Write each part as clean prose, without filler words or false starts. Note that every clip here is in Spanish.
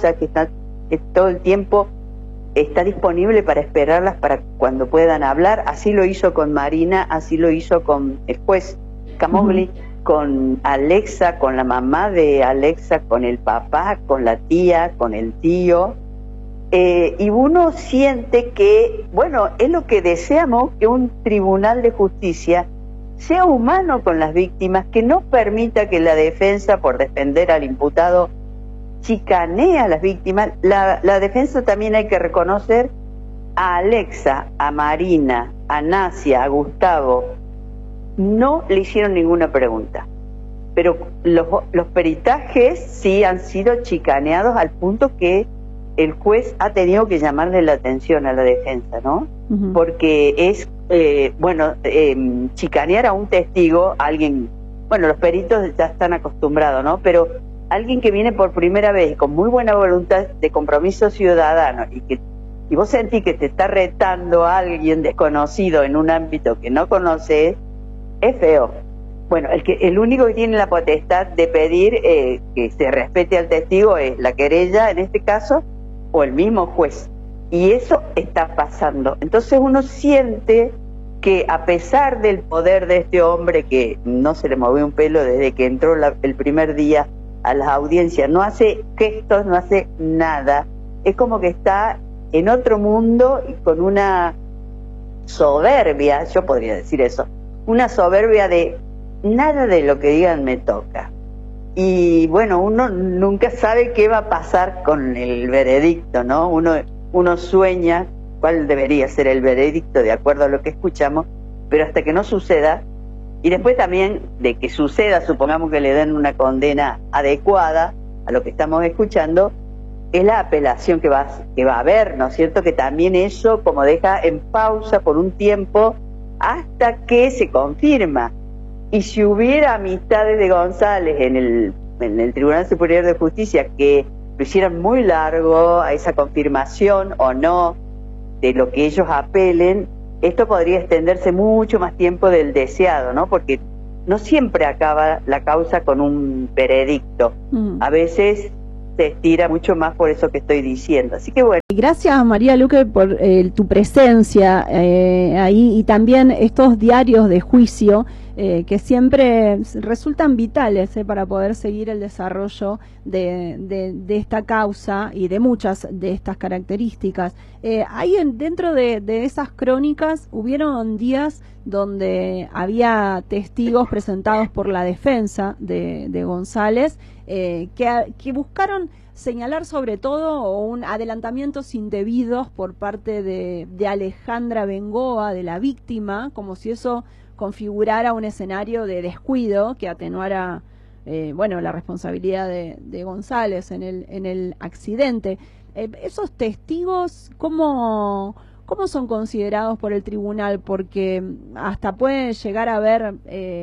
causa, que todo el tiempo está disponible para esperarlas para cuando puedan hablar. Así lo hizo con Marina, así lo hizo con el juez Camogli, con Alexa, con la mamá de Alexa, con el papá, con la tía, con el tío. Y uno siente que, bueno, es lo que deseamos, que un tribunal de justicia sea humano con las víctimas, que no permita que la defensa, por defender al imputado, chicanee a las víctimas. La defensa también hay que reconocer a Alexa, a Marina, a Nasia, a Gustavo, no le hicieron ninguna pregunta. Pero los peritajes sí han sido chicaneados al punto que el juez ha tenido que llamarle la atención a la defensa, ¿no? Porque es, chicanear a un testigo, alguien, bueno, los peritos ya están acostumbrados, ¿no? Pero alguien que viene por primera vez con muy buena voluntad de compromiso ciudadano y vos sentís que te está retando a alguien desconocido en un ámbito que no conoces, es feo. Bueno, el único que tiene la potestad de pedir que se respete al testigo es la querella, en este caso, o el mismo juez. Y eso está pasando. Entonces uno siente que, a pesar del poder de este hombre, que no se le movió un pelo desde que entró el primer día a las audiencias, no hace gestos, no hace nada, es como que está en otro mundo y con una soberbia, yo podría decir eso, una soberbia de nada de lo que digan me toca. Y bueno, uno nunca sabe qué va a pasar con el veredicto, ¿no? Uno sueña cuál debería ser el veredicto de acuerdo a lo que escuchamos, pero hasta que no suceda, y después también de que suceda, supongamos que le den una condena adecuada a lo que estamos escuchando, es la apelación que va a haber, ¿no es cierto? Que también eso como deja en pausa por un tiempo hasta que se confirma. Y si hubiera amistades de González en el Tribunal Superior de Justicia que lo hicieran muy largo a esa confirmación o no de lo que ellos apelen, esto podría extenderse mucho más tiempo del deseado, ¿no? Porque no siempre acaba la causa con un veredicto. A veces se estira mucho más, por eso que estoy diciendo. Así que bueno. Gracias, María Luque, por tu presencia ahí, y también estos diarios de juicio que siempre resultan vitales para poder seguir el desarrollo de esta causa y de muchas de estas características. Ahí dentro de esas crónicas hubieron días donde había testigos presentados por la defensa de González que buscaron señalar sobre todo adelantamientos indebidos por parte de Alejandra Bengoa, de la víctima, como si eso configurara un escenario de descuido que atenuara la responsabilidad de González en el accidente. Esos testigos, ¿cómo son considerados por el tribunal? Porque hasta pueden llegar a ver,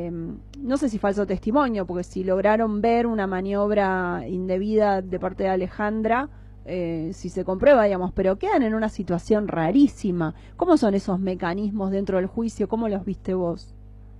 no sé si falso testimonio, porque si lograron ver una maniobra indebida de parte de Alejandra, si se comprueba, digamos, pero quedan en una situación rarísima. ¿Cómo son esos mecanismos dentro del juicio? ¿Cómo los viste vos?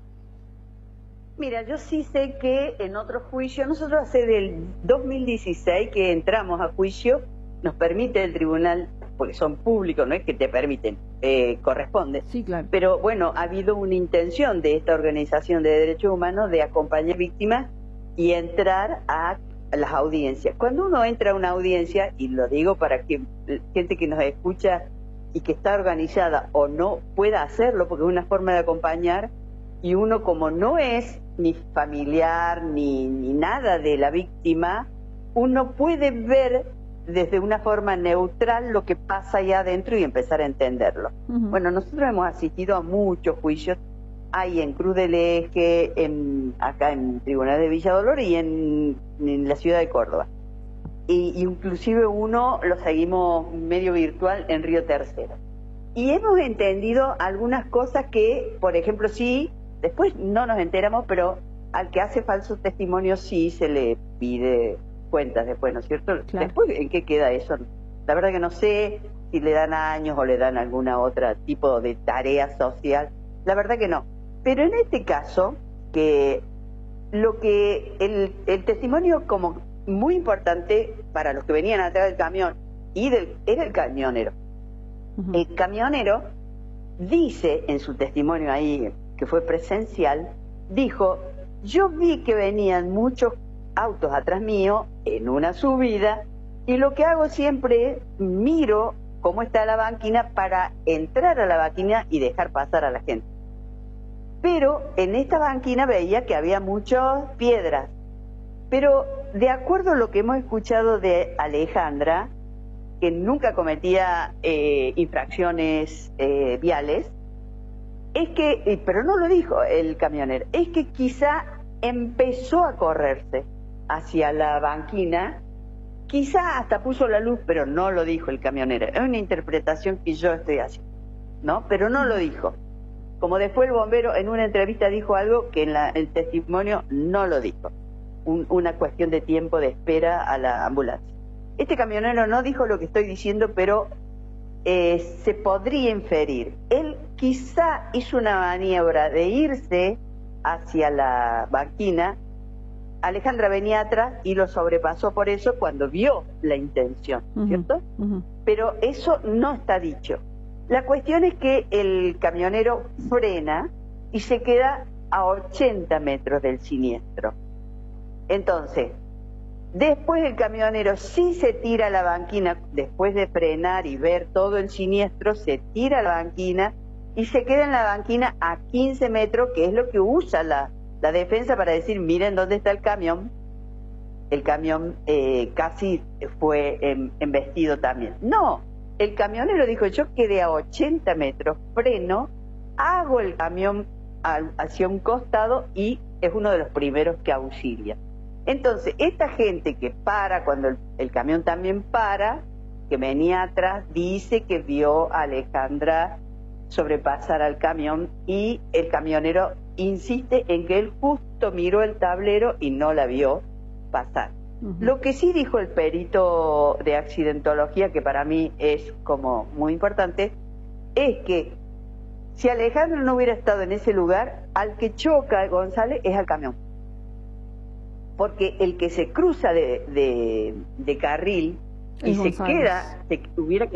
Mira, yo sí sé que en otros juicios, nosotros hace del 2016 que entramos a juicio, nos permite el tribunal, porque son públicos, no es que te permiten, corresponde. Sí, claro. Pero bueno, ha habido una intención de esta organización de derechos humanos de acompañar víctimas y entrar a las audiencias. Cuando uno entra a una audiencia, y lo digo para que gente que nos escucha y que está organizada o no pueda hacerlo, porque es una forma de acompañar, y uno como no es ni familiar ni nada de la víctima, uno puede ver desde una forma neutral lo que pasa allá adentro y empezar a entenderlo. Bueno, nosotros hemos asistido a muchos juicios, hay en Cruz del Eje, acá en Tribunal de Villa Dolores y en la ciudad de Córdoba. Y inclusive uno lo seguimos medio virtual en Río Tercero. Y hemos entendido algunas cosas que, por ejemplo, sí, después no nos enteramos, pero al que hace falso testimonio sí se le pide cuentas después, ¿no es cierto? Claro. Después, ¿en qué queda eso? La verdad que no sé si le dan años o le dan alguna otra tipo de tarea social. La verdad que no. Pero en este caso, que lo que el testimonio como muy importante para los que venían atrás del camión, era el camionero. Ujú. El camionero dice en su testimonio ahí, que fue presencial, dijo: yo vi que venían muchos autos atrás mío en una subida, y lo que hago siempre es miro cómo está la banquina para entrar a la banquina y dejar pasar a la gente. Pero en esta banquina veía que había muchas piedras. Pero de acuerdo a lo que hemos escuchado de Alejandra, que nunca cometía infracciones viales, es que, pero no lo dijo el camionero, es que quizá empezó a correrse hacia la banquina, quizá hasta puso la luz, pero no lo dijo el camionero. Es una interpretación que yo estoy haciendo, ¿no? Pero no lo dijo. Como después el bombero en una entrevista dijo algo que en el testimonio no lo dijo. Una cuestión de tiempo de espera a la ambulancia. Este camionero no dijo lo que estoy diciendo, pero se podría inferir. Él quizá hizo una maniobra de irse hacia la banquina. Alejandra venía atrás y lo sobrepasó por eso cuando vio la intención, ¿cierto? Pero eso no está dicho. La cuestión es que el camionero frena y se queda a 80 metros del siniestro. Entonces, después el camionero sí se tira a la banquina, después de frenar y ver todo el siniestro, se tira a la banquina y se queda en la banquina a 15 metros, que es lo que usa la defensa para decir: miren dónde está el camión. El camión casi fue embestido también. No, el camionero dijo: yo quedé a 80 metros, freno, hago el camión hacia un costado y es uno de los primeros que auxilia. Entonces, esta gente que para cuando el camión también para, que venía atrás, dice que vio a Alejandra sobrepasar al camión, y el camionero insiste en que él justo miró el tablero y no la vio pasar. Lo que sí dijo el perito de accidentología, que para mí es como muy importante, es que si Alejandra no hubiera estado en ese lugar, al que choca González es al camión. Porque el que se cruza de carril y se queda, se hubiera